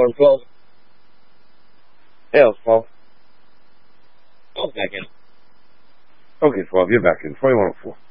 doors closed? Yeah, it's 12. I was back in. Okay, 12, you're back in. 2104.